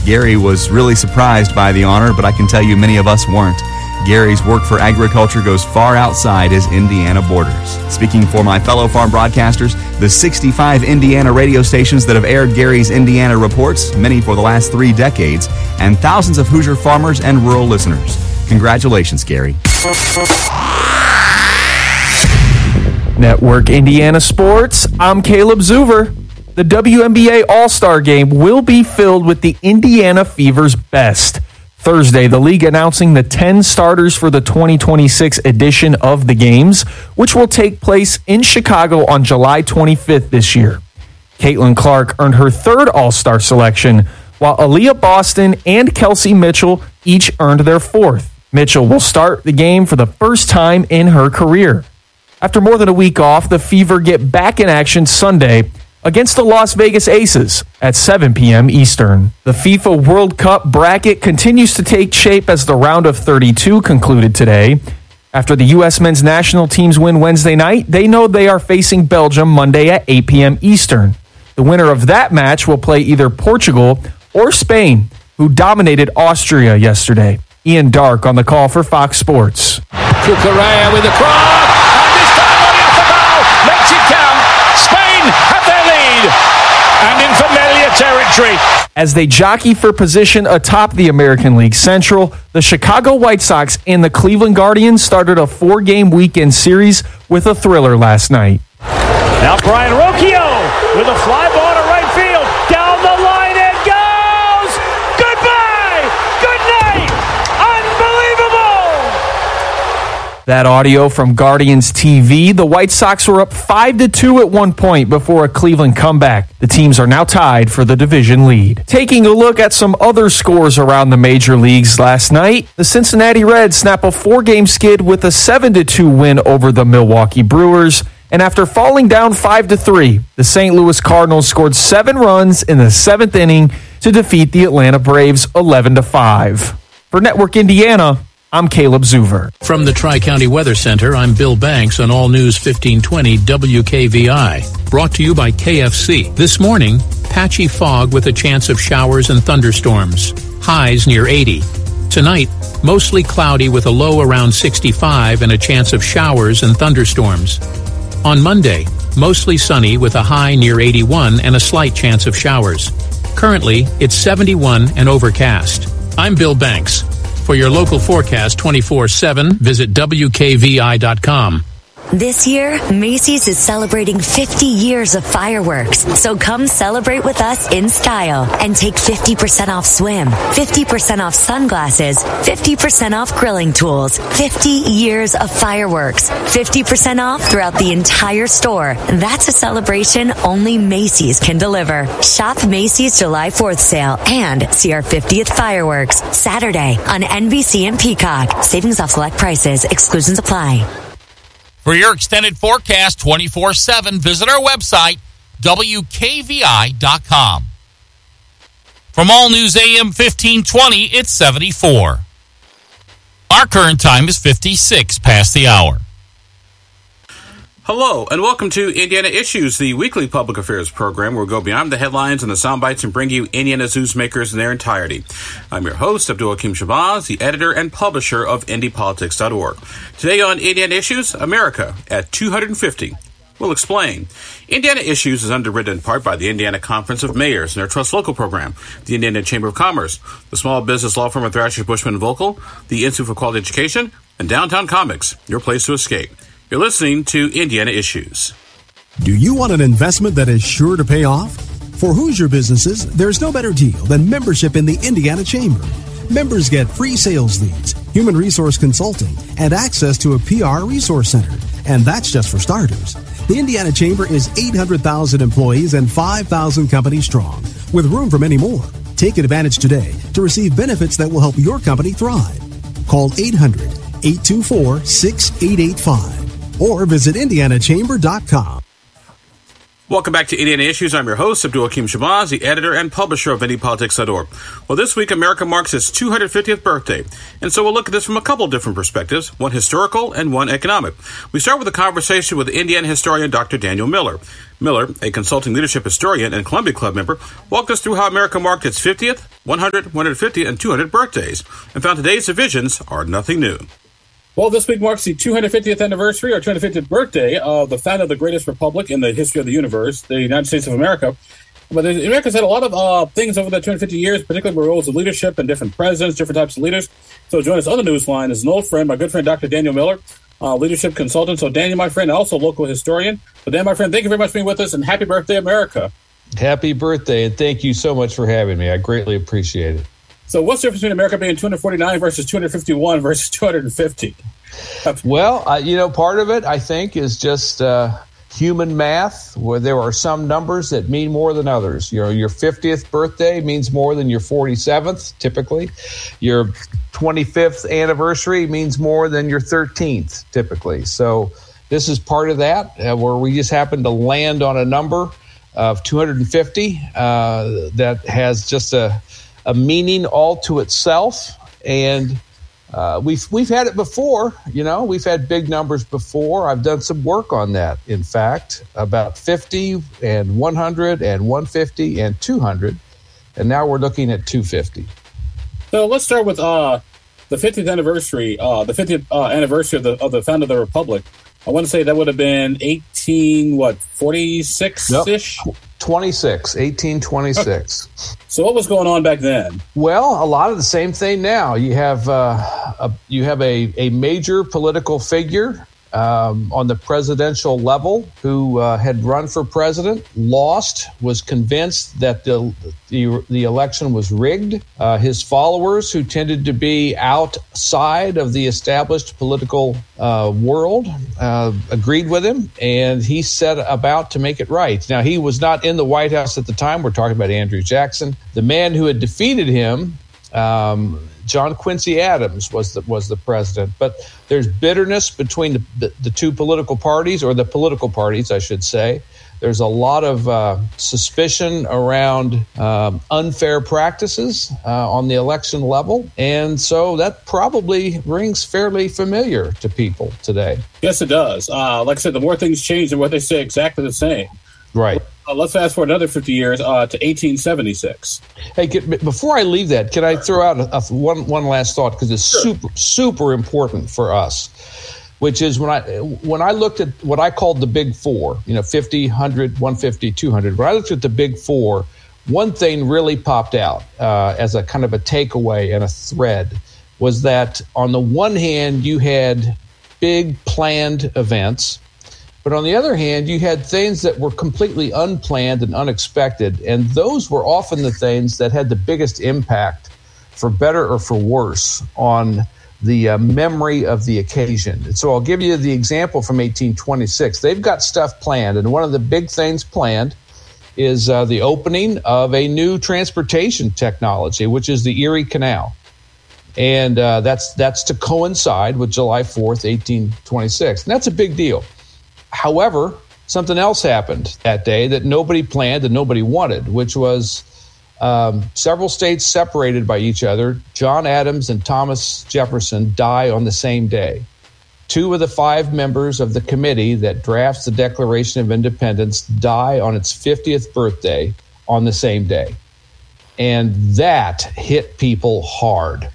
Gary was really surprised by the honor, but I can tell you many of us weren't. Gary's work for agriculture goes far outside his Indiana borders. Speaking for my fellow farm broadcasters, the 65 Indiana radio stations that have aired Gary's Indiana reports, many for the last 3 decades, and thousands of Hoosier farmers and rural listeners. Congratulations, Gary. Network Indiana Sports, I'm Caleb Zuver. The WNBA All-Star Game will be filled with the Indiana Fever's best. Thursday, the league announcing the 10 starters for the 2026 edition of the games, which will take place in Chicago on July 25th this year. Caitlin Clark earned her 3rd All-Star selection, while Aaliyah Boston and Kelsey Mitchell each earned their 4th. Mitchell will start the game for the first time in her career. After more than a week off, the Fever get back in action Sunday against the Las Vegas Aces at 7 p.m. Eastern. The FIFA World Cup bracket continues to take shape as the round of 32 concluded today. After the U.S. men's national teams win Wednesday night, they know they are facing Belgium Monday at 8 p.m. Eastern. The winner of that match will play either Portugal or Spain, who dominated Austria yesterday. Ian Dark on the call for Fox Sports. To Correa with the cross, and this time running off the bow, makes it count. Spain have their lead, and in familiar territory. As they jockey for position atop the American League Central, the Chicago White Sox and the Cleveland Guardians started a 4-game weekend series with a thriller last night. Now Brian Rocchio with a fly ball to right field. Down the line it goes. Goodbye. Good night. Unbelievable. That audio from Guardians TV. The White Sox were up 5-2 at one point before a Cleveland comeback. The teams are now tied for the division lead. Taking a look at some other scores around the major leagues last night, the Cincinnati Reds snap a 4-game skid with a 7-2 win over the Milwaukee Brewers. And after falling down 5-3, the St. Louis Cardinals scored 7 runs in the 7th inning to defeat the Atlanta Braves 11-5. For Network Indiana, I'm Caleb Zuver. From the Tri-County Weather Center, I'm Bill Banks on All News 1520 WKVI. Brought to you by KFC. This morning, patchy fog with a chance of showers and thunderstorms. Highs near 80. Tonight, mostly cloudy with a low around 65 and a chance of showers and thunderstorms. On Monday, mostly sunny with a high near 81 and a slight chance of showers. Currently, it's 71 and overcast. I'm Bill Banks. For your local forecast 24/7, visit WKVI.com. This year, Macy's is celebrating 50 years of fireworks. So come celebrate with us in style and take 50% off swim, 50% off sunglasses, 50% off grilling tools, 50 years of fireworks, 50% off throughout the entire store. That's a celebration only Macy's can deliver. Shop Macy's July 4th sale and see our 50th fireworks Saturday on NBC and Peacock. Savings off select prices. Exclusions apply. For your extended forecast 24/7, visit our website, WKVI.com. From All News AM 1520, it's 74. Our current time is 56 past the hour. Hello, and welcome to Indiana Issues, the weekly public affairs program where we go beyond the headlines and the sound bites and bring you Indiana's newsmakers in their entirety. I'm your host, Abdul Hakim Shabazz, the editor and publisher of IndyPolitics.org. Today on Indiana Issues, America at 250. We'll explain. Indiana Issues is underwritten in part by the Indiana Conference of Mayors and their Trust Local program, the Indiana Chamber of Commerce, the small business law firm of Thrasher Bushman Vocal, the Institute for Quality Education, and Downtown Comics, your place to escape. You're listening to Indiana Issues. Do you want an investment that is sure to pay off? For Hoosier businesses, there's no better deal than membership in the Indiana Chamber. Members get free sales leads, human resource consulting, and access to a PR resource center. And that's just for starters. The Indiana Chamber is 800,000 employees and 5,000 companies strong, with room for many more. Take advantage today to receive benefits that will help your company thrive. Call 800-824-6885 or visit IndianaChamber.com. Welcome back to Indiana Issues. I'm your host, Abdul Hakim Shabazz, the editor and publisher of IndyPolitics.org. Well, this week, America marks its 250th birthday, and so we'll look at this from a couple different perspectives, one historical and one economic. We start with a conversation with Indiana historian Dr. Daniel Miller. Miller, a consulting leadership historian and Columbia Club member, walked us through how America marked its 50th 100, 150, and 200 birthdays, and found today's divisions are nothing new. Well, this week marks the 250th anniversary or 250th birthday of the founder of the greatest republic in the history of the universe, the United States of America. But America's had a lot of things over the 250 years, particularly with roles of leadership and different presidents, different types of leaders. So join us on the newsline is an old friend, my good friend, Dr. Daniel Miller, leadership consultant. So Daniel, my friend, also local historian. So Dan, my friend, thank you very much for being with us, and happy birthday, America. Happy birthday, and thank you so much for having me. I greatly appreciate it. So what's the difference between America being 249 versus 251 versus 250? Well, part of it, I think, is just human math, where there are some numbers that mean more than others. Your 50th birthday means more than your 47th, typically. Your 25th anniversary means more than your 13th, typically. So this is part of that, where we just happen to land on a number of 250 that has just a meaning all to itself. And we've had it before, we've had big numbers before. I've done some work on that, in fact, about 50 and 100 and 150 and 200. And now we're looking at 250. So let's start with the 50th anniversary, anniversary of the founding of the Republic. I want to say that would have been 1846-ish? 1826. So what was going on back then? Well, a lot of the same thing now. You have a major political figure on the presidential level who had run for president, lost, was convinced that the election was rigged. His followers, who tended to be outside of the established political world, agreed with him, and he set about to make it right. Now, he was not in the White House at the time. We're talking about Andrew Jackson. The man who had defeated him, John Quincy Adams, was the president. But there's bitterness between the two political parties, or the political parties, I should say. There's a lot of suspicion around unfair practices on the election level. And so that probably rings fairly familiar to people today. Yes, it does. Like I said, the more things change, the more they stay exactly the same. Right. Let's fast forward another 50 years to 1876. Hey, before I leave that, can I throw out one last thought, because it's super important for us, which is when I looked at what I called the big four, 50, 100, 150, 200. When I looked at the big four, one thing really popped out as a kind of a takeaway and a thread was that on the one hand, you had big planned events. But on the other hand, you had things that were completely unplanned and unexpected, and those were often the things that had the biggest impact, for better or for worse, on the memory of the occasion. And so I'll give you the example from 1826. They've got stuff planned, and one of the big things planned is the opening of a new transportation technology, which is the Erie Canal. And that's to coincide with July 4th, 1826. And that's a big deal. However, something else happened that day that nobody planned and nobody wanted, which was several states separated by each other. John Adams and Thomas Jefferson die on the same day. 2 of the 5 members of the committee that drafts the Declaration of Independence die on its 50th birthday on the same day. And that hit people hard.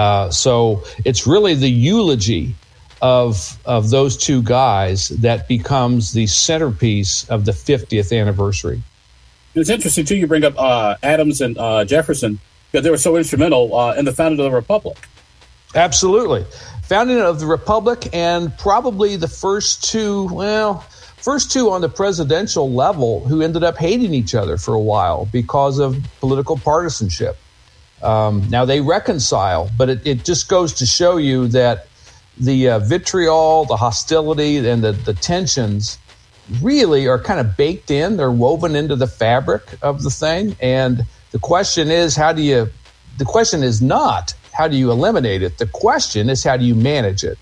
So it's really the eulogy of those 2 guys that becomes the centerpiece of the 50th anniversary. It's interesting, too, you bring up Adams and Jefferson, because they were so instrumental in the founding of the Republic. Absolutely. Founding of the Republic, and probably the first two on the presidential level who ended up hating each other for a while because of political partisanship. Now, they reconcile, but it just goes to show you that the vitriol, the hostility, and the tensions really are kind of baked in. They're woven into the fabric of the thing. And the question is, the question is not how do you eliminate it? The question is, how do you manage it?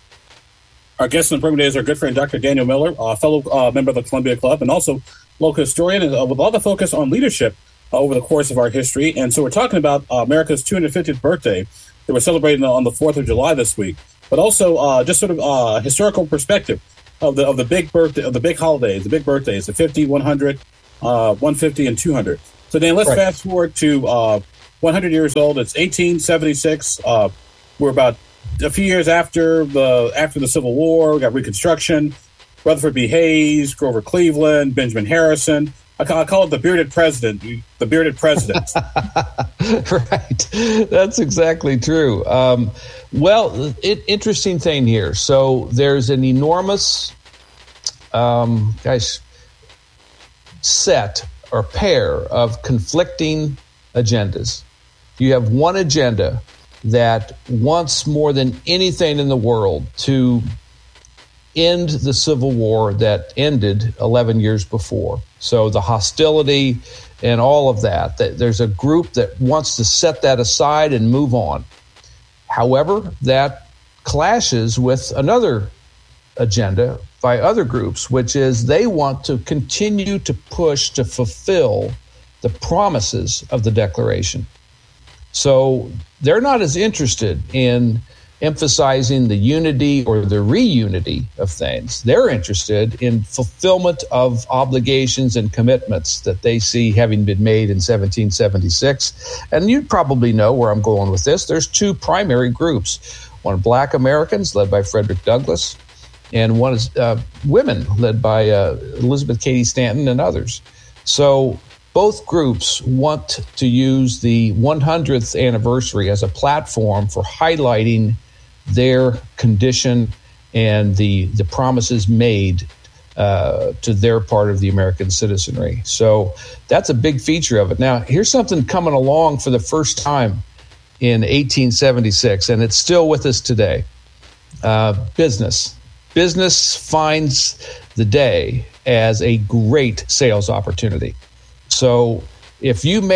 Our guest in the program today is our good friend, Dr. Daniel Miller, a fellow member of the Columbia Club and also local historian, with all the focus on leadership over the course of our history. And so we're talking about America's 250th birthday that we're celebrating on the 4th of July this week. But also just sort of historical perspective of the big birthday, of the big holidays, the big birthdays, the 50, 100, 150, and 200. So Dan, let's fast forward to 100 years old. It's 1876. We're about a few years after the Civil War. We got Reconstruction. Rutherford B. Hayes, Grover Cleveland, Benjamin Harrison. I call it the bearded president. The bearded president. Right. That's exactly true. Interesting thing here. So there's an enormous, set or pair of conflicting agendas. You have one agenda that wants more than anything in the world to end the Civil War that ended 11 years before. So the hostility and all of that, there's a group that wants to set that aside and move on. However, that clashes with another agenda by other groups, which is they want to continue to push to fulfill the promises of the Declaration. So they're not as interested in emphasizing the unity or the reunity of things. They're interested in fulfillment of obligations and commitments that they see having been made in 1776. And you probably know where I'm going with this. There's two primary groups. One, Black Americans, led by Frederick Douglass, and one is women, led by Elizabeth Cady Stanton and others. So both groups want to use the 100th anniversary as a platform for highlighting their condition and the promises made to their part of the American citizenry. So that's a big feature of it. Now, here's something coming along for the first time in 1876, and it's still with us today. Business. Business finds the day as a great sales opportunity. So if you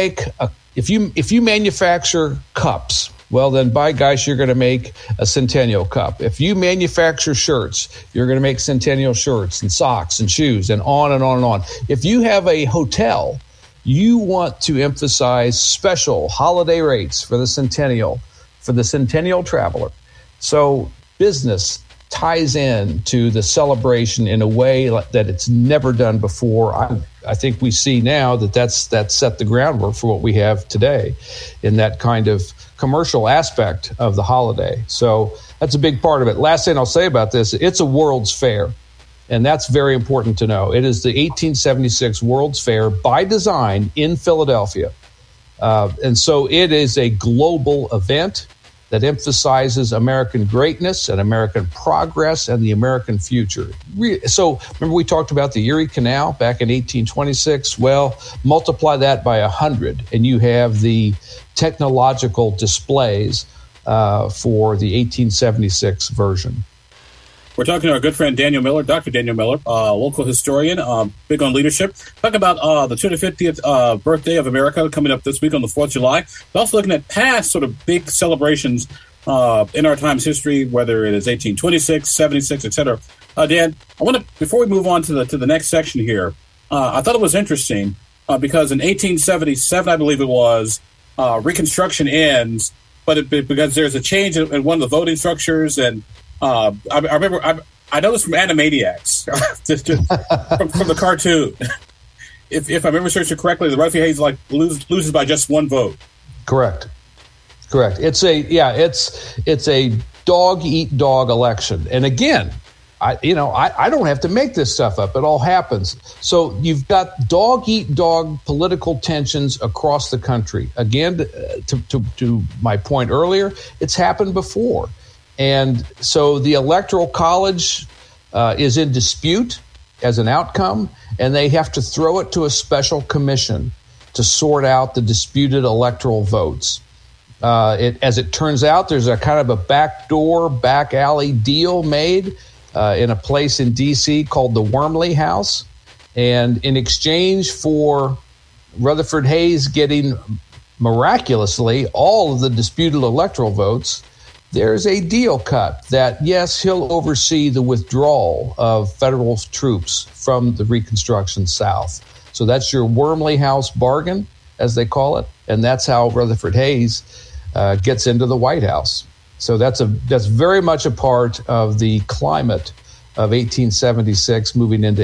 manufacture cups, well, then by gosh, you're going to make a Centennial cup. If you manufacture shirts, you're going to make Centennial shirts and socks and shoes and on and on and on. If you have a hotel, you want to emphasize special holiday rates for the Centennial traveler. So business ties in to the celebration in a way that it's never done before. I think we see now that's set the groundwork for what we have today in that kind of commercial aspect of the holiday. So that's a big part of it. Last thing I'll say about this, it's a World's Fair, and that's very important to know. It is the 1876 World's Fair by design in Philadelphia. And so it is a global event that emphasizes American greatness and American progress and the American future. So remember we talked about the Erie Canal back in 1826? Well, multiply that by 100 and you have the technological displays for the 1876 version. We're talking to our good friend Daniel Miller, Dr. Daniel Miller, local historian, big on leadership. Talking about the 250th birthday of America coming up this week on the 4th of July. We're also looking at past sort of big celebrations in our time's history, whether it is 1826, 76, etc. Dan, I want to, before we move on to the next section here, I thought it was interesting because in 1877, I believe it was, Reconstruction ends, but because there's a change in one of the voting structures and I remember I know this from Animaniacs, from the cartoon. If I remember searching correctly, the Rutherford Hayes loses by just one vote. Correct. It's a dog eat dog election, and again, I don't have to make this stuff up. It all happens. So you've got dog eat dog political tensions across the country. Again, to my point earlier, it's happened before. And so the Electoral College is in dispute as an outcome, and they have to throw it to a special commission to sort out the disputed electoral votes. As it turns out, there's a kind of a backdoor, back alley deal made in a place in D.C. called the Wormley House. And in exchange for Rutherford Hayes getting miraculously all of the disputed electoral votes, there's a deal cut that, yes, he'll oversee the withdrawal of federal troops from the Reconstruction South. So that's your Wormley House bargain, as they call it, and that's how Rutherford Hayes gets into the White House. So that's very much a part of the climate of 1876 moving into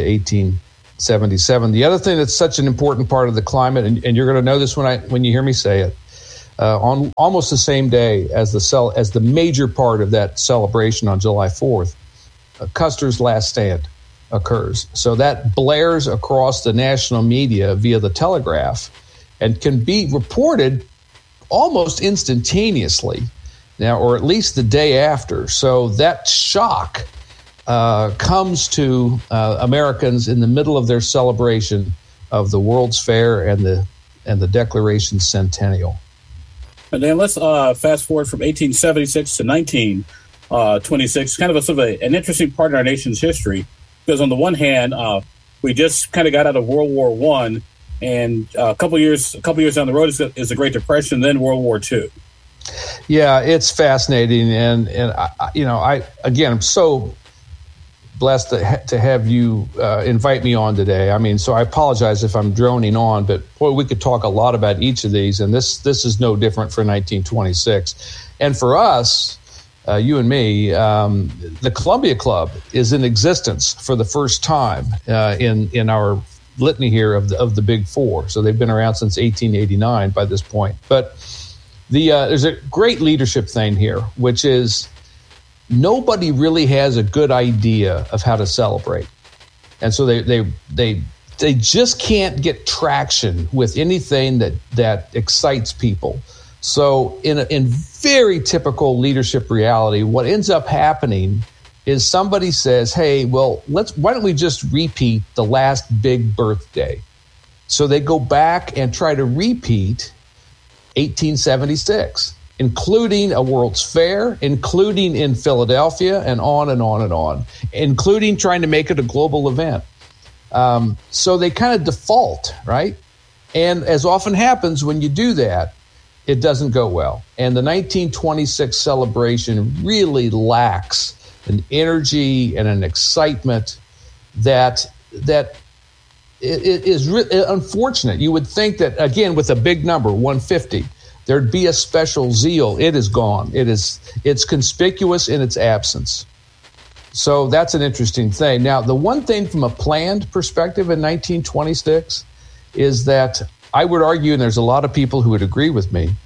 1877. The other thing that's such an important part of the climate, and you're going to know this when you hear me say it, on almost the same day as the major part of that celebration on July 4th, Custer's last stand occurs. So that blares across the national media via the telegraph and can be reported almost instantaneously now, or at least the day after. So that shock comes to Americans in the middle of their celebration of the World's Fair and the Declaration Centennial. And then let's fast forward from 1876 to 1926, kind of an interesting part in our nation's history, because on the one hand, we just kind of got out of World War I, and a couple years down the road is the Great Depression, then World War II. Yeah, it's fascinating, and I'm so blessed to have you invite me on today. I mean, so I apologize if I'm droning on, but boy, we could talk a lot about each of these, and this is no different for 1926. And for us, you and me, the Columbia Club is in existence for the first time in our litany here of the Big Four. So they've been around since 1889 by this point. But there's a great leadership thing here, which is nobody really has a good idea of how to celebrate. And so they just can't get traction with anything that excites people. So in very typical leadership reality, what ends up happening is somebody says, hey, well, why don't we just repeat the last big birthday? So they go back and try to repeat 1876, including a World's Fair, including in Philadelphia, and on and on and on, including trying to make it a global event. So they kind of default, right? And as often happens when you do that, it doesn't go well. And the 1926 celebration really lacks an energy and an excitement that it is unfortunate. You would think that, again, with a big number, 150, there'd be a special zeal. It is gone. It's conspicuous in its absence. So that's an interesting thing. Now, the one thing from a planned perspective in 1926 is that I would argue, and there's a lot of people who would agree with me,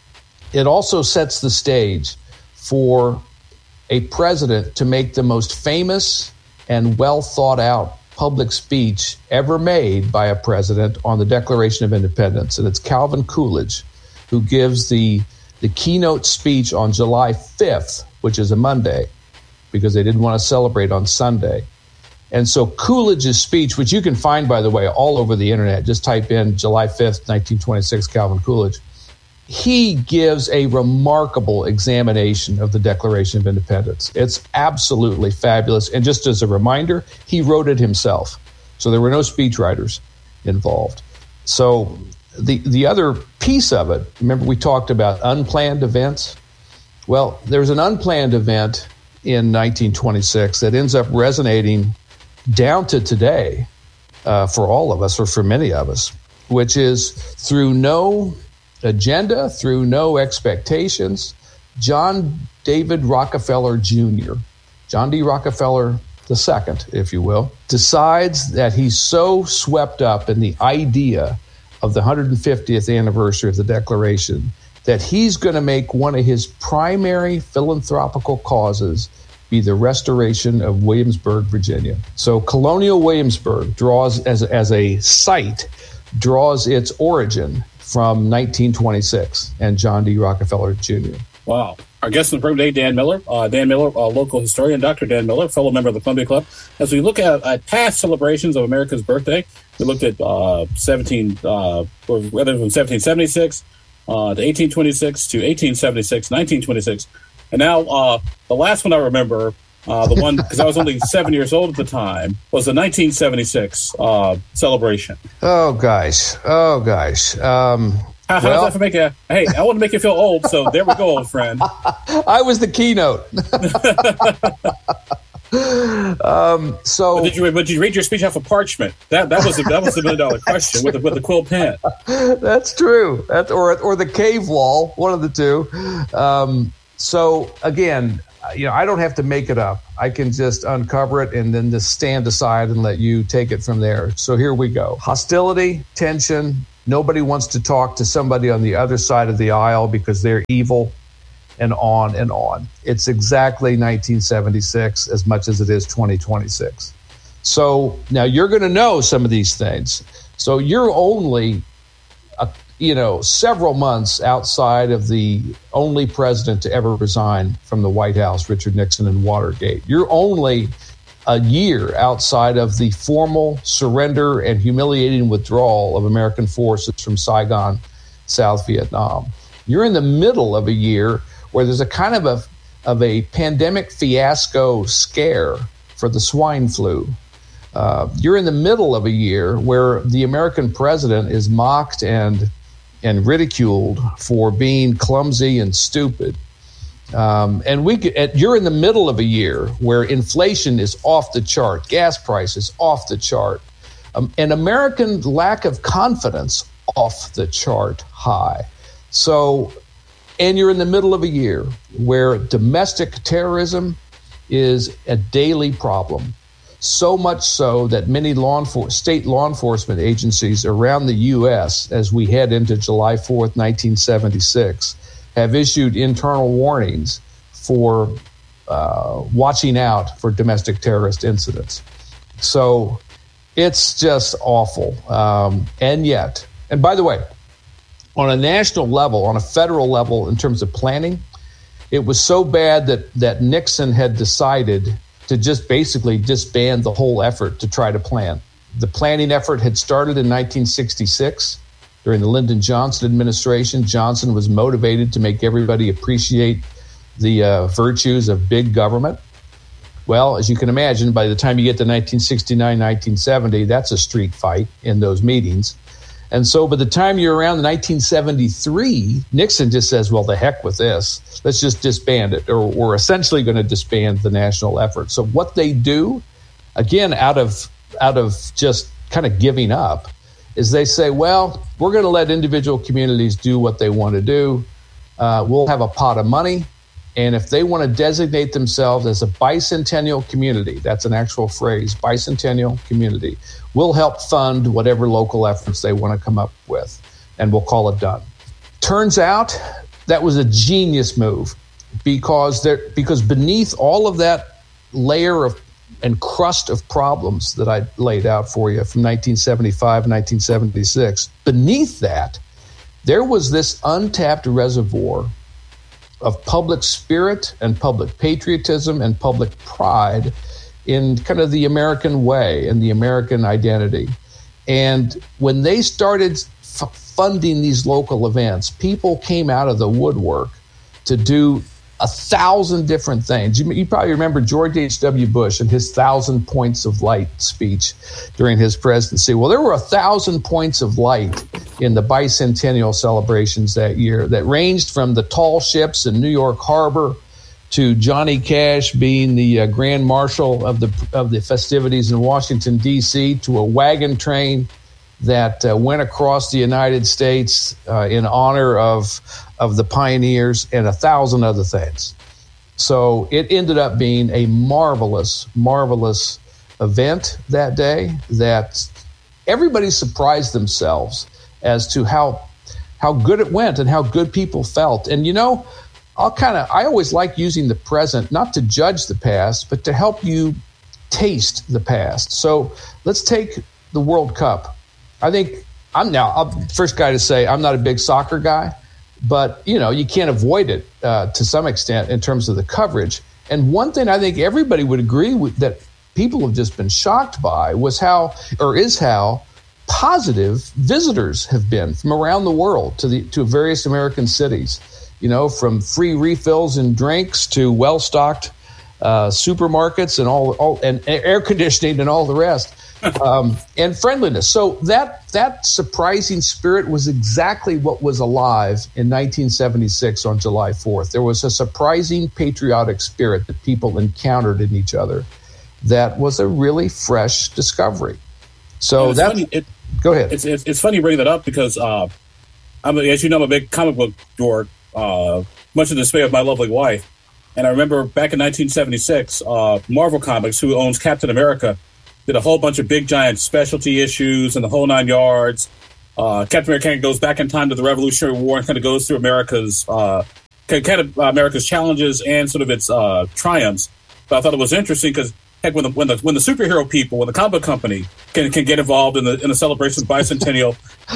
it also sets the stage for a president to make the most famous and well thought out public speech ever made by a president on the Declaration of Independence. And it's Calvin Coolidge who gives the keynote speech on July 5th, which is a Monday, because they didn't want to celebrate on Sunday. And so Coolidge's speech, which you can find, by the way, all over the internet, just type in July 5th, 1926, Calvin Coolidge. He gives a remarkable examination of the Declaration of Independence. It's absolutely fabulous. And just as a reminder, he wrote it himself. So there were no speechwriters involved. So the other piece of it, remember we talked about unplanned events? Well, there's an unplanned event in 1926 that ends up resonating down to today for all of us, or for many of us, which is through no agenda, through no expectations, John David Rockefeller Jr., John D. Rockefeller II, if you will, decides that he's so swept up in the idea of the 150th anniversary of the Declaration that he's going to make one of his primary philanthropical causes be the restoration of Williamsburg, Virginia. So Colonial Williamsburg draws, as a site, draws its origin from 1926 and John D. Rockefeller Jr. Wow. Our guest in the program today, Dan Miller. Dan Miller, local historian, Dr. Dan Miller, fellow member of the Columbia Club. As we look at past celebrations of America's birthday, we looked at 1776 to 1826 to 1876, 1926. And now the last one I remember, the one, because I was only 7 years old at the time, was the 1976 celebration. Oh, gosh. How does that make you? Hey, I want to make you feel old, so there we go, old friend. I was the keynote. But did you read your speech off of parchment? That was the $1 million question with the quill pen. That's true. Or the cave wall, one of the two. So again, I don't have to make it up. I can just uncover it and then just stand aside and let you take it from there. So here we go. Hostility, tension, Nobody wants to talk to somebody on the other side of the aisle because they're evil, and on and on. It's exactly 1976 as much as it is 2026. So now you're going to know some of these things. So you're only, several months outside of the only president to ever resign from the White House, Richard Nixon, and Watergate. You're only a year outside of the formal surrender and humiliating withdrawal of American forces from Saigon, South Vietnam. You're in the middle of a year where there's a kind of a pandemic fiasco scare for the swine flu. You're in the middle of a year where the American president is mocked and ridiculed for being clumsy and stupid. You're in the middle of a year where inflation is off the chart, gas prices off the chart, and American lack of confidence off the chart high. So, and you're in the middle of a year where domestic terrorism is a daily problem. So much so that many state law enforcement agencies around the U.S., as we head into July 4th, 1976, have issued internal warnings for watching out for domestic terrorist incidents. So it's just awful. And by the way, on a national level, on a federal level, in terms of planning, it was so bad that Nixon had decided to just basically disband the whole effort to try to plan. The planning effort had started in 1966 during the Lyndon Johnson administration. Johnson was motivated to make everybody appreciate the virtues of big government. Well, as you can imagine, by the time you get to 1969, 1970, that's a street fight in those meetings. And so by the time you're around 1973, Nixon just says, well, the heck with this. Let's just disband it, or we're essentially going to disband the national effort. So what they do, again, out of just kind of giving up, is they say, well, we're going to let individual communities do what they want to do. We'll have a pot of money. And if they want to designate themselves as a bicentennial community, that's an actual phrase, bicentennial community, we'll help fund whatever local efforts they want to come up with, and we'll call it done. Turns out that was a genius move because beneath all of that layer of and crust of problems that I laid out for you from 1975, 1976, beneath that, there was this untapped reservoir of public spirit and public patriotism and public pride in kind of the American way and the American identity. And when they started funding these local events, people came out of the woodwork to do 1,000 different things. You probably remember George H.W. Bush and his 1,000 points of light speech during his presidency. Well, there were 1,000 points of light in the bicentennial celebrations that year that ranged from the tall ships in New York Harbor to Johnny Cash being the Grand Marshal of the festivities in Washington, D.C., to a wagon train that went across the United States in honor of the pioneers, and 1,000 other things. So it ended up being a marvelous, marvelous event that day that everybody surprised themselves as to how good it went and how good people felt. And, I always like using the present, not to judge the past, but to help you taste the past. So let's take the World Cup. I think I'm the first guy to say I'm not a big soccer guy, but, you can't avoid it to some extent in terms of the coverage. And one thing I think everybody would agree with that people have just been shocked by is how positive visitors have been from around the world to various American cities, from free refills and drinks to well-stocked supermarkets and all and air conditioning and all the rest. And friendliness. So that surprising spirit was exactly what was alive in 1976 on July 4th. There was a surprising patriotic spirit that people encountered in each other that was a really fresh discovery. So go ahead. It's funny you bring that up because as you know, I'm a big comic book dork, much to the dismay of my lovely wife. And I remember back in 1976, Marvel Comics, who owns Captain America, did a whole bunch of big, giant specialty issues and the whole 9 yards. Captain America kind of goes back in time to the Revolutionary War and kind of goes through America's challenges and sort of its triumphs. But I thought it was interesting because heck, when the superhero people, when the comic company can get involved in the celebration of bicentennial,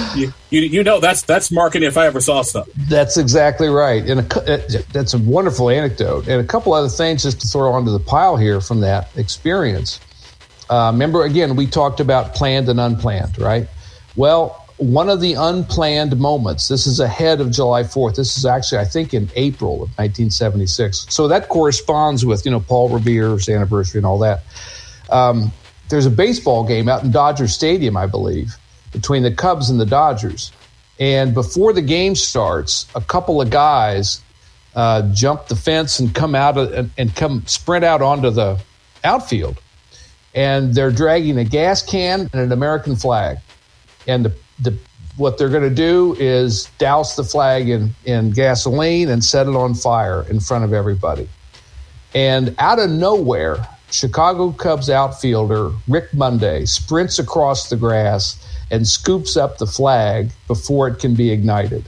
you know that's marketing if I ever saw something. That's exactly right, and that's a wonderful anecdote. And a couple other things just to throw onto the pile here from that experience. Remember, again, we talked about planned and unplanned, right? Well, one of the unplanned moments, this is ahead of July 4th. This is actually, I think, in April of 1976. So that corresponds with, Paul Revere's anniversary and all that. There's a baseball game out in Dodger Stadium, I believe, between the Cubs and the Dodgers. And before the game starts, a couple of guys jump the fence and come sprint out onto the outfield. And they're dragging a gas can and an American flag. And what they're going to do is douse the flag in gasoline and set it on fire in front of everybody. And out of nowhere, Chicago Cubs outfielder Rick Monday sprints across the grass and scoops up the flag before it can be ignited.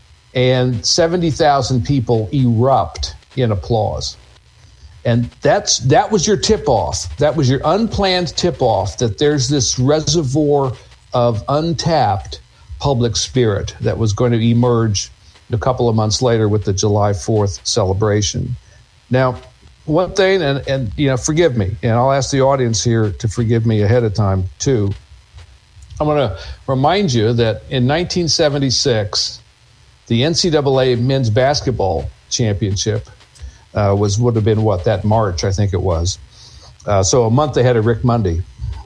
And 70,000 people erupt in applause. And that was your tip-off. That was your unplanned tip-off that there's this reservoir of untapped public spirit that was going to emerge a couple of months later with the July 4th celebration. Now, one thing, and forgive me, and I'll ask the audience here to forgive me ahead of time too. I'm going to remind you that in 1976, the NCAA men's basketball championship would have been that March, I think it was. So a month ahead of Rick Monday.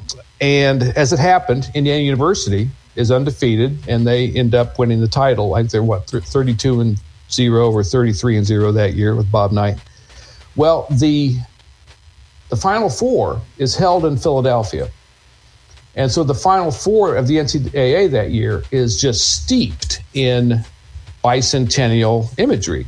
And as it happened, Indiana University is undefeated, and they end up winning the title. I think they're 32-0 or 33-0 that year with Bob Knight. Well, the Final Four is held in Philadelphia, and so the Final Four of the NCAA that year is just steeped in bicentennial imagery.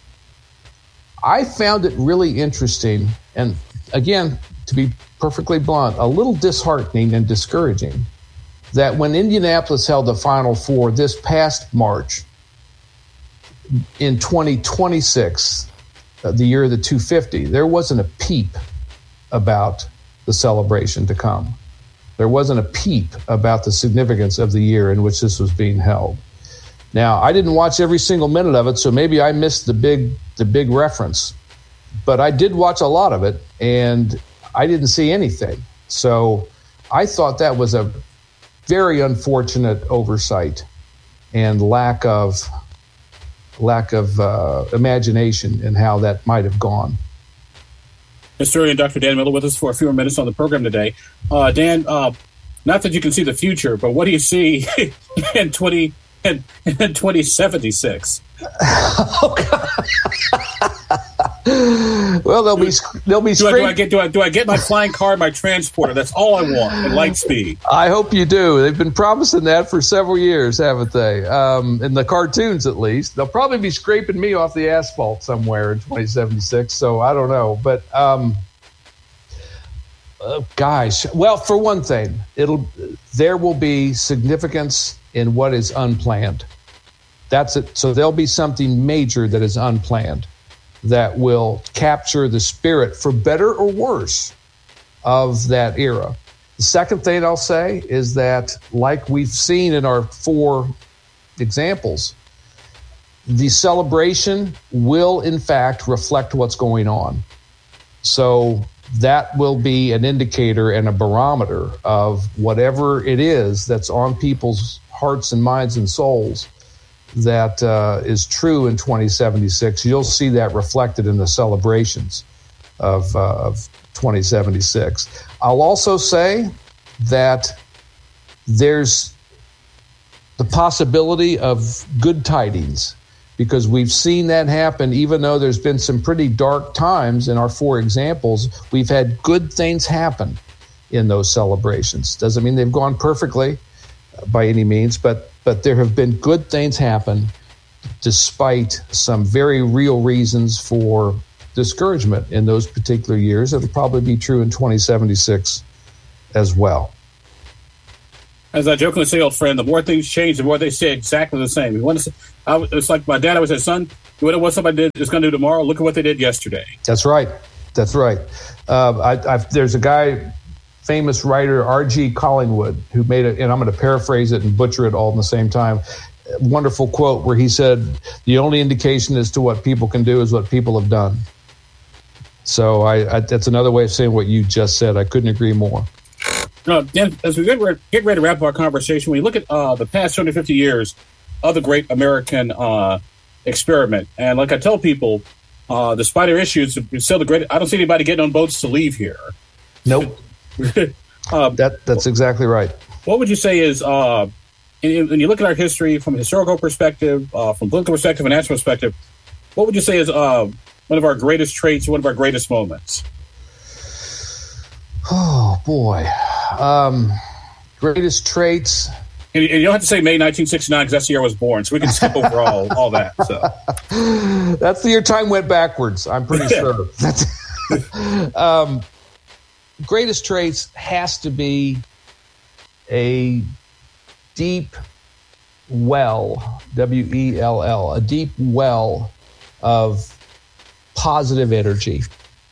I found it really interesting, and again, to be perfectly blunt, a little disheartening and discouraging that when Indianapolis held the Final Four this past March in 2026, the year of the 250, there wasn't a peep about the celebration to come. There wasn't a peep about the significance of the year in which this was being held. Now, I didn't watch every single minute of it, so maybe I missed the big reference, but I did watch a lot of it, and I didn't see anything. So I thought that was a very unfortunate oversight and lack of imagination in how that might have gone. Historian Dr. Dan Miller with us for a few more minutes on the program today. Dan, not that you can see the future, but what do you see in 2076? Oh, God. Well, they'll be. Do I get my flying car, my transporter? That's all I want at light speed. I hope you do. They've been promising that for several years, haven't they? In the cartoons, at least. They'll probably be scraping me off the asphalt somewhere in 2076. So I don't know, but guys. Well, for one thing, there will be significance in what is unplanned. That's it. So there'll be something major that is unplanned that will capture the spirit, for better or worse, of that era. The second thing I'll say is that, like we've seen in our 4 examples, the celebration will, in fact, reflect what's going on. So that will be an indicator and a barometer of whatever it is that's on people's hearts and minds and souls that is true in 2076. You'll see that reflected in the celebrations of 2076. I'll also say that there's the possibility of good tidings, because we've seen that happen. Even though there's been some pretty dark times in our 4 examples, we've had good things happen in those celebrations. Doesn't mean they've gone perfectly by any means, but there have been good things happen despite some very real reasons for discouragement in those particular years. It'll probably be true in 2076 as well. As I jokingly say, old friend, the more things change, the more they stay exactly the same. It's like my dad always said, son, you want to know what somebody is going to do tomorrow? Look at what they did yesterday. That's right. That's right. There's a guy, famous writer, R.G. Collingwood, who made it, and I'm going to paraphrase it and butcher it all in the same time. A wonderful quote where he said, the only indication as to what people can do is what people have done. So that's another way of saying what you just said. I couldn't agree more. Dan, as we get ready to wrap up our conversation, when you look at the past 250 years of the great American experiment, and like I tell people, despite our issues, it's still the great. I don't see anybody getting on boats to leave here. Nope. That's exactly right. What would you say is, when you look at our history from a historical perspective, from political perspective, and national perspective, what would you say is one of our greatest traits, one of our greatest moments? Oh, boy. Greatest traits. And you don't have to say May 1969 because that's the year I was born, so we can skip over all that. So that's the year time went backwards, I'm pretty sure. Greatest traits has to be a deep well, W-E-L-L, a deep well of positive energy.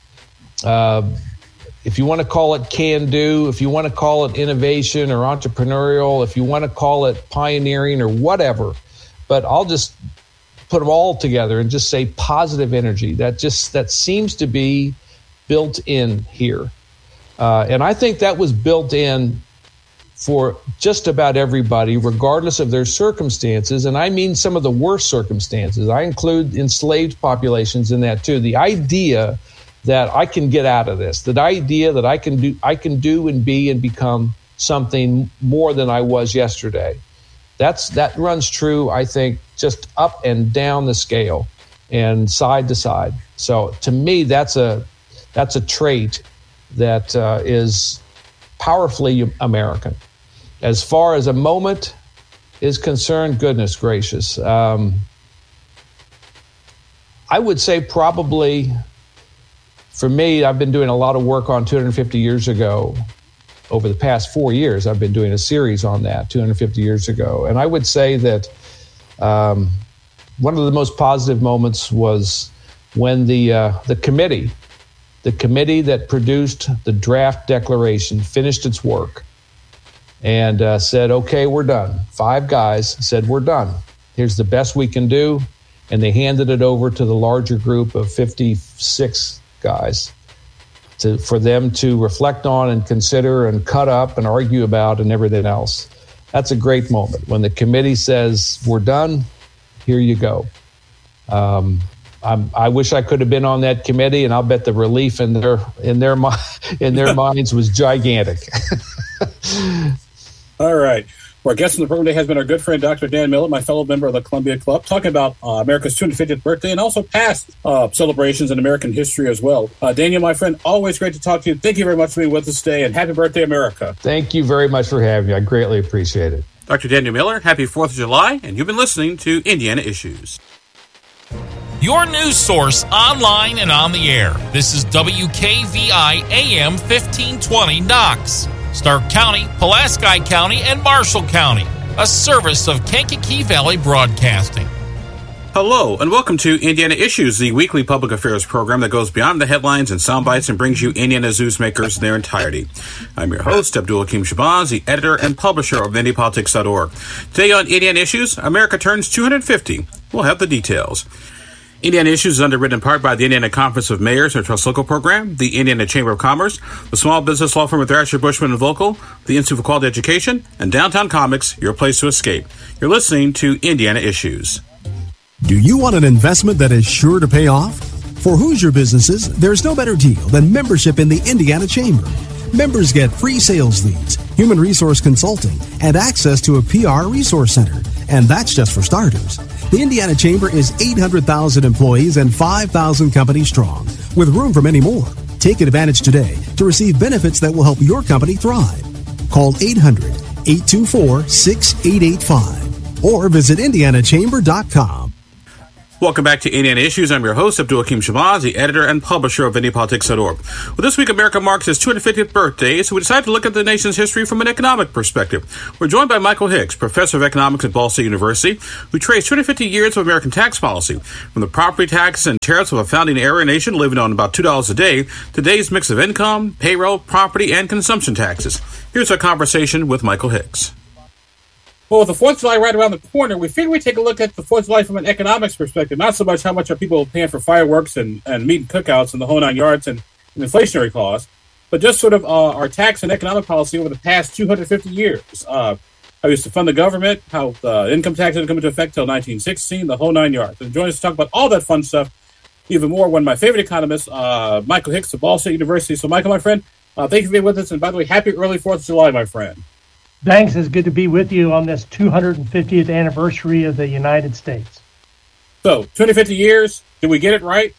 If you want to call it can-do, if you want to call it innovation or entrepreneurial, if you want to call it pioneering or whatever, but I'll just put them all together and just say positive energy. That seems to be built in here. And I think that was built in for just about everybody, regardless of their circumstances. And I mean some of the worst circumstances. I include enslaved populations in that too. The idea that I can get out of this, the idea that I can do and be and become something more than I was yesterday. That runs true, I think, just up and down the scale and side to side. So to me, that's a trait that is powerfully American. As far as a moment is concerned, goodness gracious, I would say probably. For me, I've been doing a lot of work on 250 years ago. Over the past 4 years, I've been doing a series on that, 250 years ago. And I would say that one of the most positive moments was when the committee that produced the draft declaration finished its work and said, okay, we're done. 5 guys said, we're done. Here's the best we can do. And they handed it over to the larger group of 56 guys for them to reflect on and consider and cut up and argue about and everything else. That's a great moment. When the committee says, we're done, here you go. I wish I could have been on that committee, and I'll bet the relief in their minds was gigantic. All right. Our guest in the program today has been our good friend, Dr. Dan Millett, my fellow member of the Columbia Club, talking about America's 250th birthday and also past celebrations in American history as well. Daniel, my friend, always great to talk to you. Thank you very much for being with us today, and happy birthday, America. Thank you very much for having me. I greatly appreciate it. Dr. Daniel Miller, happy 4th of July, and you've been listening to Indiana Issues. Your news source online and on the air. This is WKVI AM 1520 Knox. Stark County, Pulaski County, and Marshall County, a service of Kankakee Valley Broadcasting. Hello, and welcome to Indiana Issues, the weekly public affairs program that goes beyond the headlines and sound bites and brings you Indiana's newsmakers in their entirety. I'm your host, Abdul Hakim Shabazz, the editor and publisher of IndyPolitics.org. Today on Indiana Issues, America turns 250. We'll have the details. Indiana Issues is underwritten in part by the Indiana Conference of Mayors, our Trust Local program, the Indiana Chamber of Commerce, the Small Business Law Firm of Thrasher, Bushman & Volkel, the Institute for Quality Education, and Downtown Comics, your place to escape. You're listening to Indiana Issues. Do you want an investment that is sure to pay off? For Hoosier businesses, there's no better deal than membership in the Indiana Chamber. Members get free sales leads, human resource consulting, and access to a PR resource center. And that's just for starters. The Indiana Chamber is 800,000 employees and 5,000 companies strong, with room for many more. Take advantage today to receive benefits that will help your company thrive. Call 800-824-6885 or visit indianachamber.com. Welcome back to Indiana Issues. I'm your host, Abdul Hakim Shabazz, the editor and publisher of IndyPolitics.org. Well, this week, America marks its 250th birthday, so we decided to look at the nation's history from an economic perspective. We're joined by Michael Hicks, professor of economics at Ball State University, who traced 250 years of American tax policy, from the property taxes and tariffs of a founding-era nation living on about $2 a day, to today's mix of income, payroll, property, and consumption taxes. Here's our conversation with Michael Hicks. Well, with the 4th of July right around the corner, we figured we'd take a look at the 4th of July from an economics perspective, not so much how much are people paying for fireworks and meat and cookouts and the whole 9 yards and inflationary costs, but just sort of our tax and economic policy over the past 250 years. How we used to fund the government, how the income tax didn't come into effect until 1916, the whole 9 yards. And join us to talk about all that fun stuff, even more, one of my favorite economists, Michael Hicks of Ball State University. So, Michael, my friend, thank you for being with us. And by the way, happy early 4th of July, my friend. Thanks. It's good to be with you on this 250th anniversary of the United States. So, 250 years, did we get it right?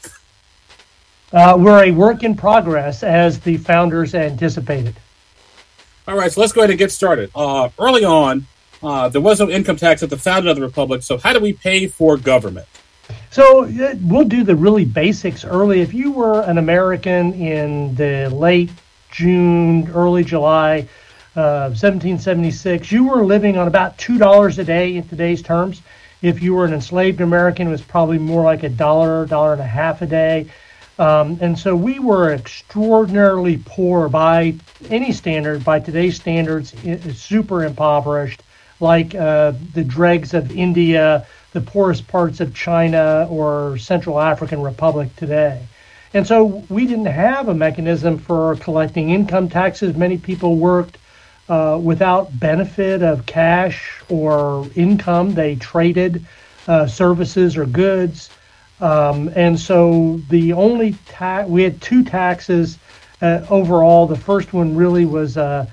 We're a work in progress, as the founders anticipated. All right, so let's go ahead and get started. Early on, there was no income tax at the founding of the Republic, so how do we pay for government? So we'll do the really basics early. If you were an American in the late June, early July 1776, you were living on about $2 a day in today's terms. If you were an enslaved American, it was probably more like $1, $1.50 a day. And so we were extraordinarily poor by any standard, by today's standards, super impoverished, like the dregs of India, the poorest parts of China or Central African Republic today. And so we didn't have a mechanism for collecting income taxes. Many people worked without benefit of cash or income. They traded services or goods. And so the only we had two taxes overall. The first one really was that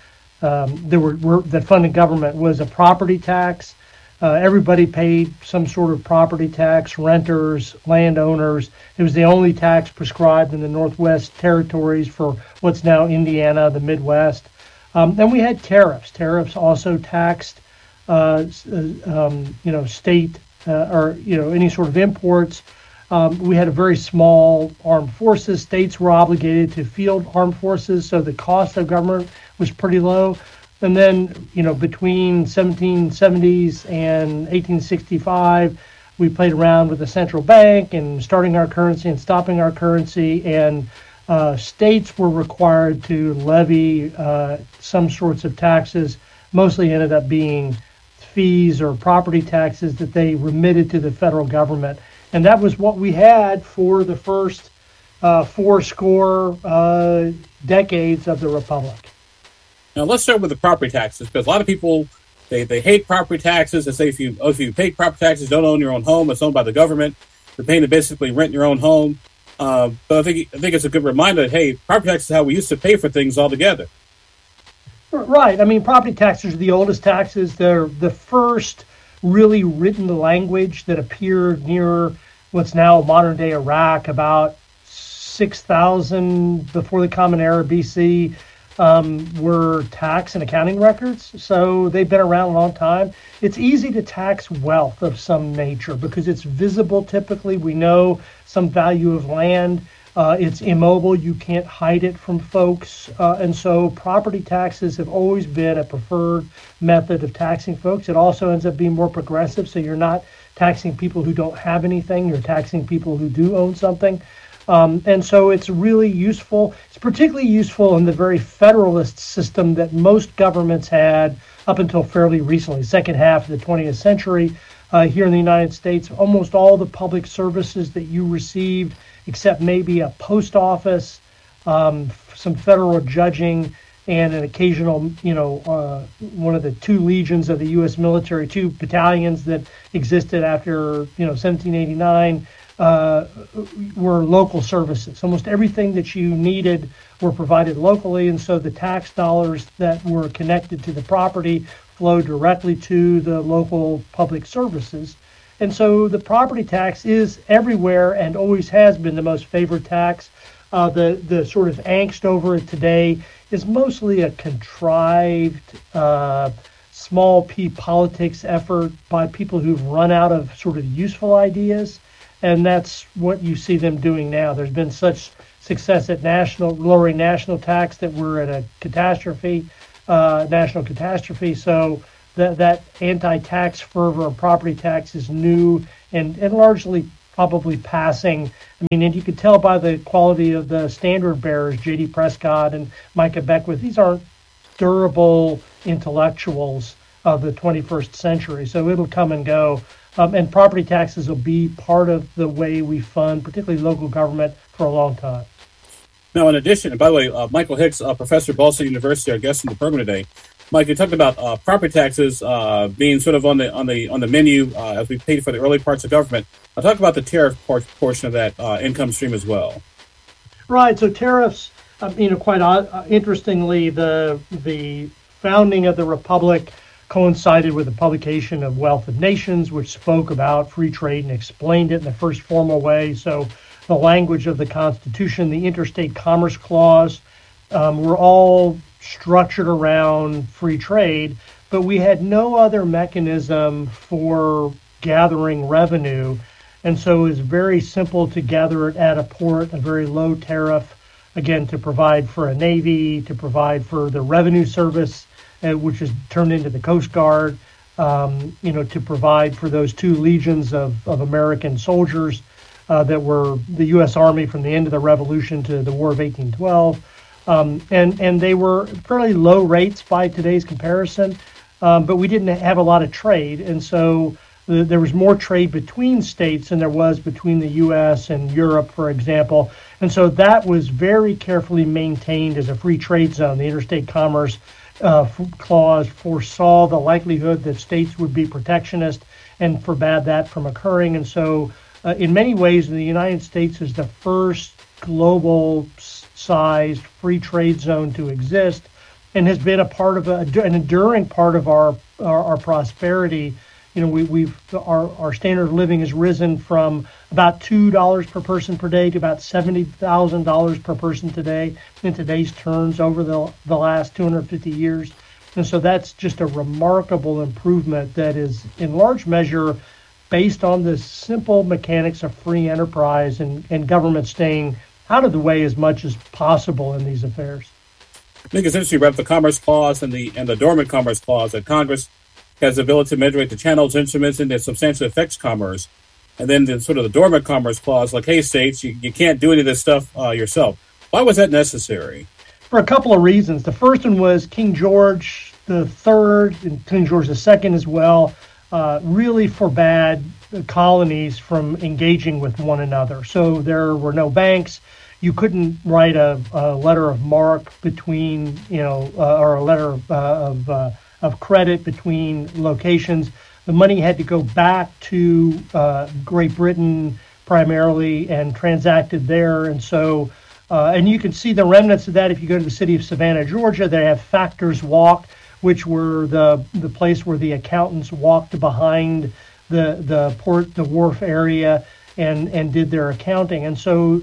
funded government was a property tax. Everybody paid some sort of property tax, renters, landowners. It was the only tax prescribed in the Northwest Territories for what's now Indiana, the Midwest. Then we had tariffs. Tariffs also taxed, state or any sort of imports. We had a very small armed forces. States were obligated to field armed forces, so the cost of government was pretty low. And then, between 1770s and 1865, we played around with the central bank and starting our currency and stopping our currency, and states were required to levy some sorts of taxes. Mostly ended up being fees or property taxes that they remitted to the federal government. And that was what we had for the first 40 decades of the Republic. Now, let's start with the property taxes, because a lot of people, they hate property taxes. They say if you pay property taxes, don't own your own home. It's owned by the government. You're paying to basically rent your own home. But I think it's a good reminder that, hey, property taxes is how we used to pay for things altogether. Right. I mean, property taxes are the oldest taxes. They're the first really written language that appeared near what's now modern-day Iraq, about 6,000 before the Common Era BC, were tax and accounting records. So they've been around a long time. It's easy to tax wealth of some nature because it's visible typically. We know some value of land. It's immobile. You can't hide it from folks. And so property taxes have always been a preferred method of taxing folks. It also ends up being more progressive. So you're not taxing people who don't have anything. You're taxing people who do own something. And so it's really useful. It's particularly useful in the very federalist system that most governments had up until fairly recently, second half of the 20th century. Here in the United States, almost all the public services that you received, except maybe a post office, some federal judging, and an occasional, one of the two legions of the U.S. military, two battalions that existed after, 1789, were local services. Almost everything that you needed were provided locally, and so the tax dollars that were connected to the property flowed directly to the local public services. And so the property tax is everywhere and always has been the most favored tax. The sort of angst over it today is mostly a contrived small p politics effort by people who've run out of sort of useful ideas. And that's what you see them doing now. There's been such success at lowering national tax that we're at a national catastrophe. So that anti-tax fervor of property tax is new and largely probably passing. I mean, and you could tell by the quality of the standard bearers, J.D. Prescott and Micah Beckwith. These aren't durable intellectuals of the 21st century. So it'll come and go. And property taxes will be part of the way we fund, particularly local government, for a long time. Now, in addition, and by the way, Michael Hicks, professor at Ball State University, our guest in the program today. Mike, you talked about property taxes being sort of on the menu as we paid for the early parts of government. I'll talk about the tariff portion of that income stream as well. Right. So tariffs, quite interestingly, the founding of the Republic coincided with the publication of Wealth of Nations, which spoke about free trade and explained it in the first formal way. So the language of the Constitution, the Interstate Commerce Clause, were all structured around free trade, but we had no other mechanism for gathering revenue. And so it was very simple to gather it at a port, a very low tariff, again, to provide for a Navy, to provide for the revenue service, which is turned into the Coast Guard, to provide for those 2 legions of American soldiers that were the U.S. Army from the end of the Revolution to the War of 1812. And they were fairly low rates by today's comparison, but we didn't have a lot of trade. And so there was more trade between states than there was between the U.S. and Europe, for example. And so that was very carefully maintained as a free trade zone. The Interstate Commerce Clause foresaw the likelihood that states would be protectionist and forbade that from occurring. And so in many ways, the United States is the first global-sized free trade zone to exist and has been a part of an enduring part of our prosperity. Our standard of living has risen from about $2 per person per day to about $70,000 per person today in today's terms over the last 250 years. And so that's just a remarkable improvement that is in large measure based on the simple mechanics of free enterprise and government staying out of the way as much as possible in these affairs. I think it's interesting about the Commerce Clause and the Dormant Commerce Clause that Congress has the ability to moderate the channels, instruments, and that substantially affects commerce. And then the sort of the Dormant Commerce Clause, like, hey, states, you can't do any of this stuff yourself. Why was that necessary? For a couple of reasons. The first one was King George III and King George II as well really forbade the colonies from engaging with one another. So there were no banks. You couldn't write a letter of marque between, or a letter of credit between locations. The money had to go back to Great Britain primarily and transacted there. And so, and you can see the remnants of that if you go to the city of Savannah, Georgia. They have Factors Walk, which were the place where the accountants walked behind the port, the wharf area, and did their accounting. And so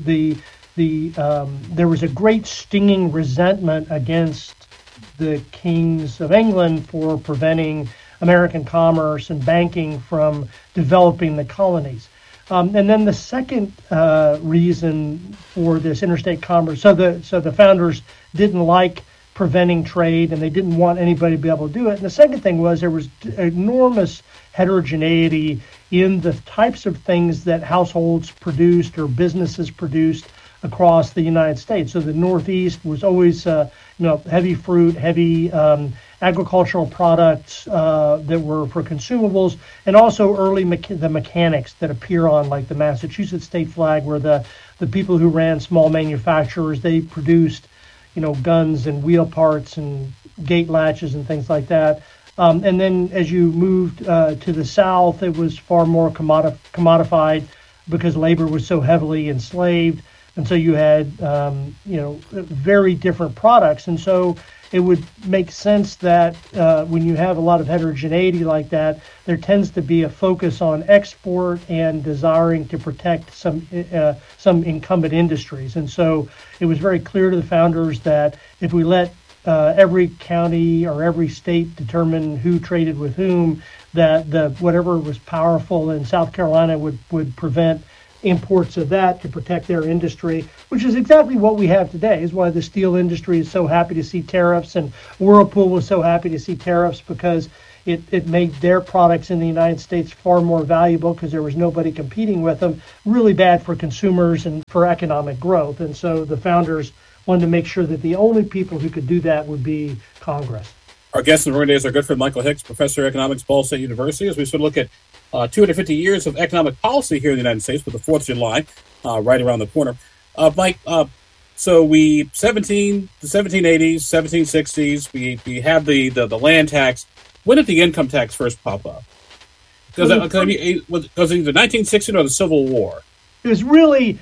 there was a great stinging resentment against the kings of England for preventing American commerce and banking from developing the colonies. And then the second reason for this interstate commerce, so the founders didn't like preventing trade and they didn't want anybody to be able to do it. And the second thing was there was enormous heterogeneity in the types of things that households produced or businesses produced across the United States. So the Northeast was always, heavy fruit, heavy agricultural products that were for consumables, and also early the mechanics that appear on like the Massachusetts state flag, where the people who ran small manufacturers, they produced, guns and wheel parts and gate latches and things like that. And then as you moved to the South, it was far more commodified because labor was so heavily enslaved. And so you had, very different products. And so it would make sense that when you have a lot of heterogeneity like that, there tends to be a focus on export and desiring to protect some incumbent industries. And so it was very clear to the founders that if we let every county or every state determine who traded with whom, that whatever was powerful in South Carolina would prevent imports of that to protect their industry, which is exactly what we have today. Is why the steel industry is so happy to see tariffs, and Whirlpool was so happy to see tariffs, because it made their products in the United States far more valuable because there was nobody competing with them. Really bad for consumers and for economic growth. And so the founders wanted to make sure that the only people who could do that would be Congress. Our guest in the room today is our good friend Michael Hicks, professor of economics, Ball State University, as we sort of look at 250 years of economic policy here in the United States with the 4th of July right around the corner. Mike, so the 1780s, 1760s, we have the land tax. When did the income tax first pop up? Was it either 1960 or the Civil War? It was really,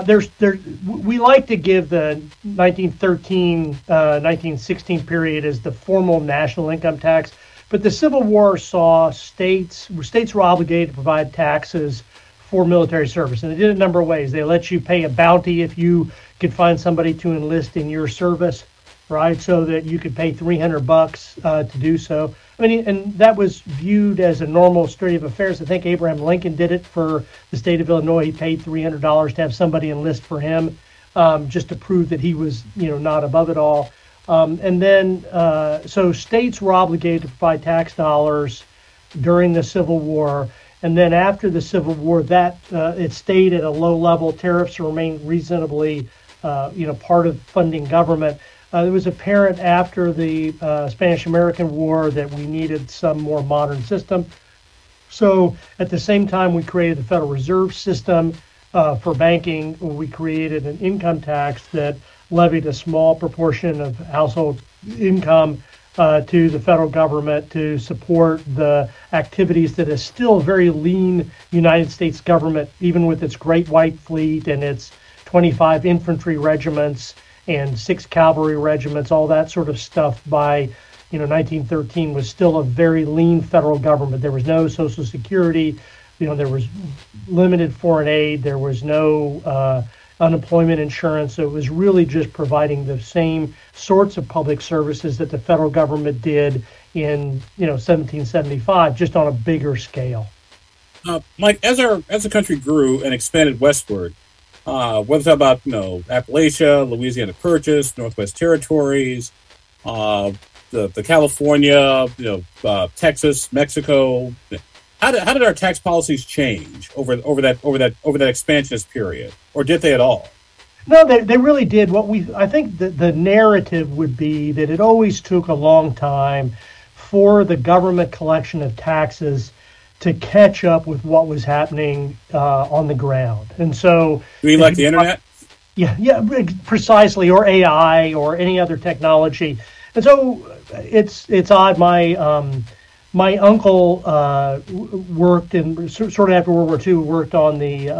we like to give the 1913, 1916 period as the formal national income tax, but the Civil War saw states were obligated to provide taxes for military service, and they did it a number of ways. They let you pay a bounty if you could find somebody to enlist in your service, right? So that you could pay $300 to do so. I mean, and that was viewed as a normal state of affairs. I think Abraham Lincoln did it for the state of Illinois. He paid $300 to have somebody enlist for him, just to prove that he was, not above it all. And then, so states were obligated to provide tax dollars during the Civil War. And then after the Civil War, that it stayed at a low level. Tariffs remained reasonably, part of funding government. It was apparent after the Spanish-American War that we needed some more modern system. So at the same time, we created the Federal Reserve System for banking. We created an income tax that levied a small proportion of household income to the federal government to support the activities that is still a very lean United States government, even with its Great White Fleet and its 25 infantry regiments and 6 cavalry regiments. All that sort of stuff by 1913 was still a very lean federal government. There was no Social Security, there was limited foreign aid, there was no unemployment insurance. So it was really just providing the same sorts of public services that the federal government did in 1775, just on a bigger scale. Mike, as the country grew and expanded westward, whether it's about Appalachia, Louisiana Purchase, Northwest Territories, the California, Texas, Mexico. How did our tax policies change over that expansionist period, or did they at all? No, they really did. I think the narrative would be that it always took a long time for the government collection of taxes to catch up with what was happening on the ground. And so, you mean like the internet? Yeah, precisely, or AI, or any other technology. And so it's odd. My uncle worked in sort of after World War II. Worked on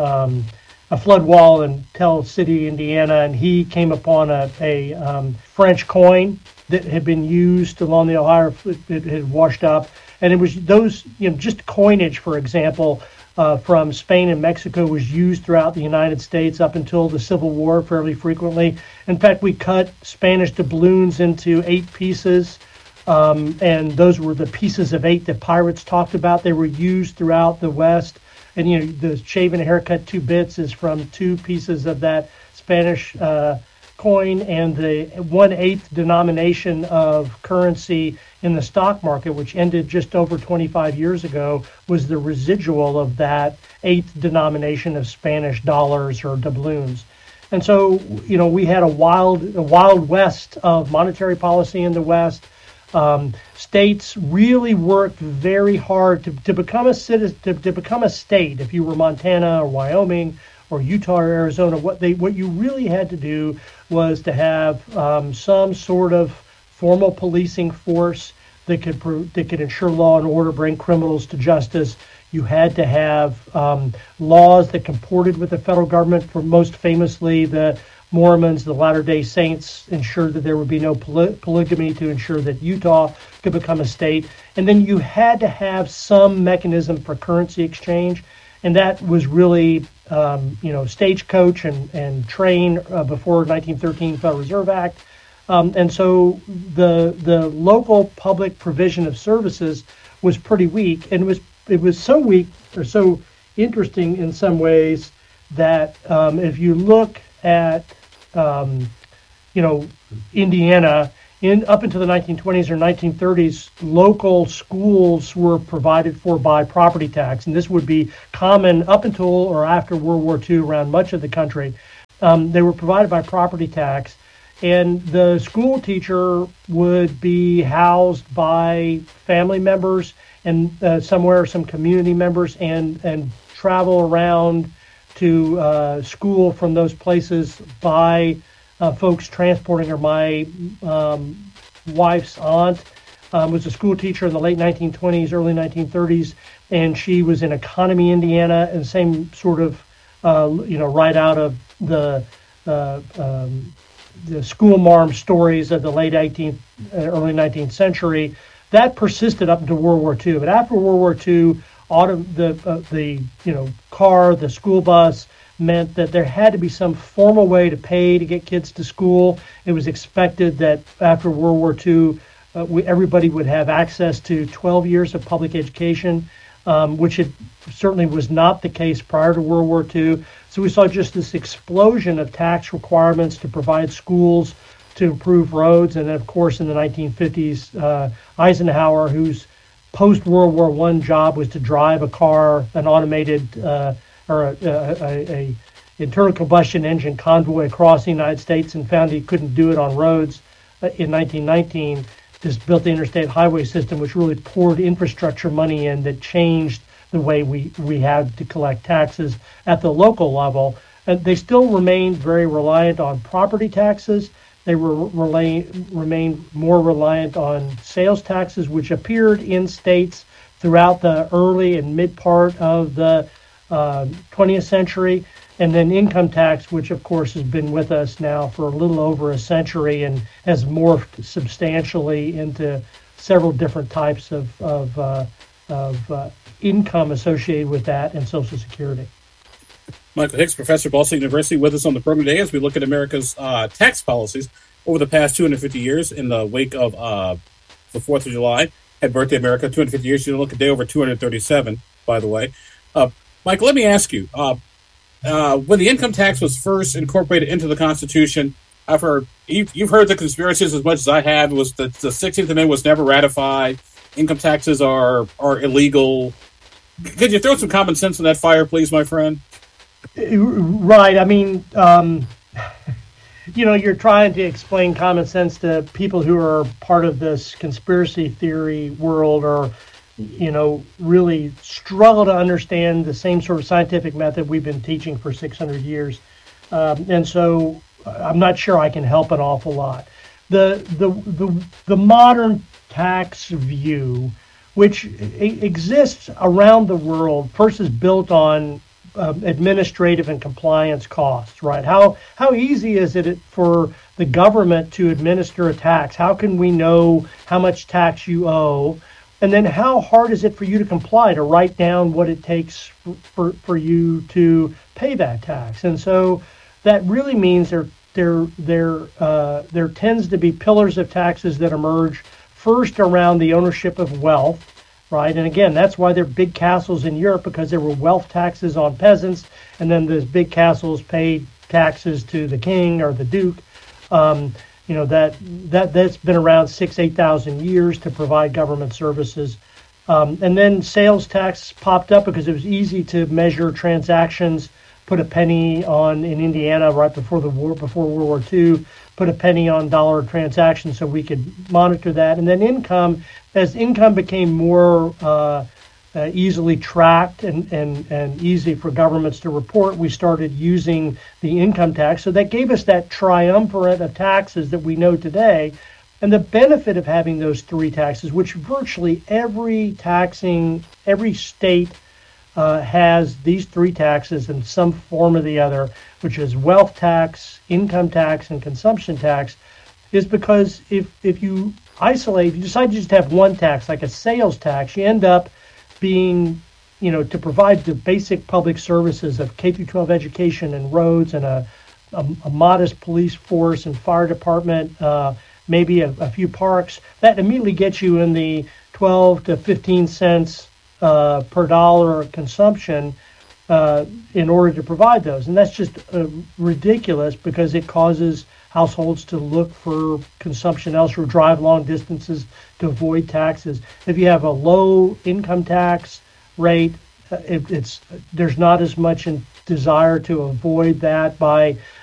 a flood wall in Tell City, Indiana, and he came upon a French coin that had been used along the Ohio. It had washed up. And it was those, just coinage, for example, from Spain and Mexico was used throughout the United States up until the Civil War fairly frequently. In fact, we cut Spanish doubloons into 8 pieces, and those were the pieces of 8 that pirates talked about. They were used throughout the West. And, the shaven haircut 2 bits is from 2 pieces of that Spanish coin, and the 1/8 denomination of currency in the stock market, which ended just over 25 years ago, was the residual of that 8th denomination of Spanish dollars or doubloons. And so, we had a wild west of monetary policy in the West. States really worked very hard to become a citizen, to become a state. If you were Montana or Wyoming or Utah or Arizona, what you really had to do was to have some sort of formal policing force that could ensure law and order, bring criminals to justice. You had to have laws that comported with the federal government. For most famously, the Mormons, the Latter-day Saints, ensured that there would be no polygamy to ensure that Utah could become a state. And then you had to have some mechanism for currency exchange, and that was really stagecoach and train before 1913 Federal Reserve Act. And so the local public provision of services was pretty weak, and it was so weak, or so interesting in some ways, that if you look at, Indiana, up into the 1920s or 1930s, local schools were provided for by property tax, and this would be common up until or after World War II around much of the country. They were provided by property tax, and the school teacher would be housed by family members and some community members, and travel around to school from those places by folks transporting her. My wife's aunt was a school teacher in the late 1920s, early 1930s, and she was in Economy, Indiana, and same sort of, right out of the school marm stories of the late 18th, early 19th century. That persisted up into World War II. But after World War II, the car, the school bus, meant that there had to be some formal way to pay to get kids to school. It was expected that after World War II, everybody would have access to 12 years of public education, which it certainly was not the case prior to World War II. So we saw just this explosion of tax requirements to provide schools, to improve roads. And then, of course, in the 1950s, Eisenhower, whose post-World War I job was to drive a car, an automated or a internal combustion engine convoy across the United States, and found he couldn't do it on roads in 1919, just built the interstate highway system, which really poured infrastructure money in that changed the way we had to collect taxes at the local level. And they still remained very reliant on property taxes. They remained more reliant on sales taxes, which appeared in states throughout the early and mid part of the 20th century, and then income tax, which of course has been with us now for a little over a century and has morphed substantially into several different types of income associated with that and Social Security. Michael Hicks, professor at Ball State University, with us on the program today as we look at America's tax policies over the past 250 years in the wake of the 4th of July. Had Birthday America, 250 years. You look at day over 237, by the way. Michael, let me ask you, when the income tax was first incorporated into the Constitution, you've heard the conspiracies as much as I have. It was the 16th Amendment was never ratified. Income taxes are illegal. Could you throw some common sense in that fire, please, my friend? Right. I mean, you're trying to explain common sense to people who are part of this conspiracy theory world, or really struggle to understand the same sort of scientific method we've been teaching for 600 years. And so I'm not sure I can help an awful lot. The modern tax view, which exists around the world, first is built on administrative and compliance costs, right? How easy is it for the government to administer a tax? How can we know how much tax you owe? And then how hard is it for you to comply, to write down what it takes for you to pay that tax? And so that really means there tends to be pillars of taxes that emerge first around the ownership of wealth, right? And again, that's why there are big castles in Europe, because there were wealth taxes on peasants, and then those big castles paid taxes to the king or the duke. That's been around 8,000 years to provide government services. And then sales tax popped up because it was easy to measure transactions, put a penny on, in Indiana right before the war, before World War II, put a penny on dollar transactions so we could monitor that. And then income, as income became more easily tracked and easy for governments to report, we started using the income tax. So that gave us that triumvirate of taxes that we know today. And the benefit of having those three taxes, which virtually every state has these three taxes in some form or the other, which is wealth tax, income tax, and consumption tax, is because if you decide to just have one tax, like a sales tax, you end up being, to provide the basic public services of K-12 education and roads and a modest police force and fire department, maybe a few parks, that immediately gets you in the 12 to 15 cents per dollar consumption. in order to provide those. And that's just ridiculous because it causes households to look for consumption elsewhere, drive long distances to avoid taxes. If you have a low income tax rate, there's not as much desire to avoid that by